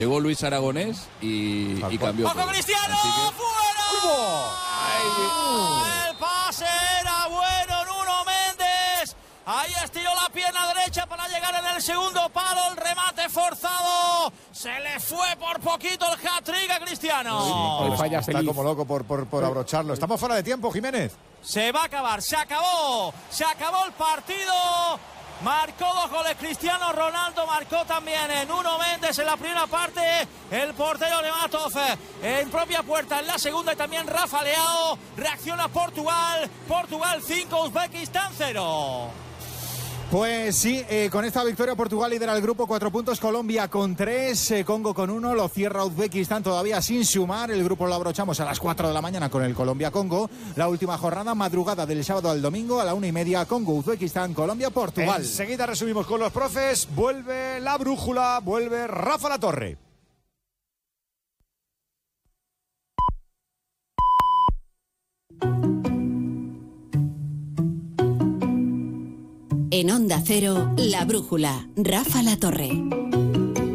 Llegó Luis Aragonés y cambió. ¡Ojo, Cristiano! ¡Fuera! El pase era bueno, Nuno Méndez. Ahí estiró la pierna derecha para llegar en el segundo palo. El remate forzado. Se le fue por poquito el hat-trick a Cristiano. Sí, falla, está como loco por abrocharlo. Estamos fuera de tiempo, Jiménez. Se va a acabar, se acabó el partido. Marcó 2 goles Cristiano Ronaldo, marcó también Nuno Méndez en la primera parte, el portero Nematov en propia puerta en la segunda y también Rafa Leao. Reacciona Portugal 5, Uzbekistán 0. Pues sí, con esta victoria Portugal lidera el grupo, 4 puntos, Colombia con 3, Congo con 1, lo cierra Uzbekistán todavía sin sumar. El grupo lo abrochamos a las 4 de la mañana con el Colombia-Congo. La última jornada, madrugada del sábado al domingo a la 1:30, Congo, Uzbekistán, Colombia, Portugal. Enseguida resumimos con los profes, vuelve la brújula, vuelve Rafa Latorre. En Onda Cero, La Brújula, Rafa Latorre.